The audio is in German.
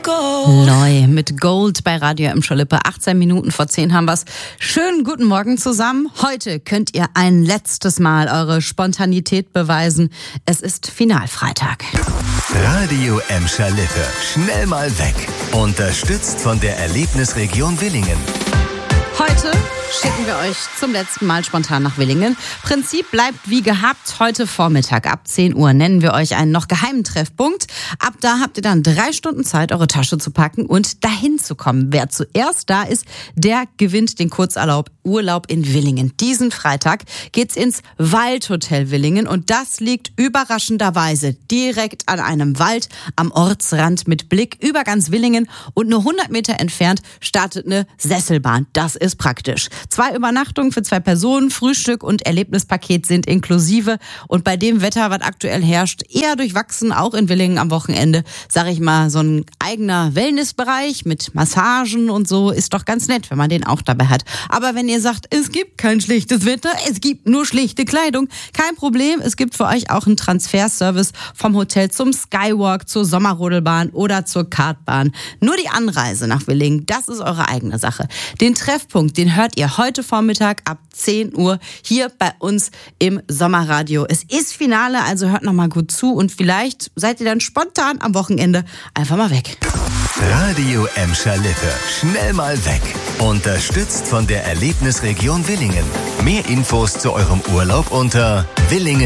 Loi mit Gold bei Radio Emscher Lippe. 18 Minuten vor 10 haben wir's. Schönen guten Morgen zusammen. Heute könnt ihr ein letztes Mal eure Spontanität beweisen. Es ist Finalfreitag. Radio Emscher Lippe. Schnell mal weg. Unterstützt von der Erlebnisregion Willingen. Heute schicken wir euch zum letzten Mal spontan nach Willingen. Prinzip bleibt wie gehabt. Heute Vormittag ab 10 Uhr nennen wir euch einen noch geheimen Treffpunkt. Ab da habt ihr dann 3 Stunden Zeit, eure Tasche zu packen und dahin zu kommen. Wer zuerst da ist, der gewinnt den Kurzurlaub in Willingen. Diesen Freitag geht's ins Waldhotel Willingen und das liegt überraschenderweise direkt an einem Wald am Ortsrand mit Blick über ganz Willingen und nur 100 Meter entfernt startet eine Sesselbahn. Das ist praktisch. 2 Übernachtungen für 2 Personen, Frühstück und Erlebnispaket sind inklusive und bei dem Wetter, was aktuell herrscht, eher durchwachsen, auch in Willingen am Wochenende, sag ich mal, so ein eigener Wellnessbereich mit Massagen und so ist doch ganz nett, wenn man den auch dabei hat. Aber wenn ihr sagt, es gibt kein schlechtes Wetter, es gibt nur schlichte Kleidung, kein Problem, es gibt für euch auch einen Transferservice vom Hotel zum Skywalk, zur Sommerrodelbahn oder zur Kartbahn. Nur die Anreise nach Willingen, das ist eure eigene Sache. Den Treffpunkt, den hört ihr heute Vormittag ab 10 Uhr hier bei uns im Sommerradio. Es ist Finale, also hört noch mal gut zu und vielleicht seid ihr dann spontan am Wochenende einfach mal weg. Radio Emscher Lippe. Schnell mal weg. Unterstützt von der Erlebnisregion Willingen. Mehr Infos zu eurem Urlaub unter Willingen.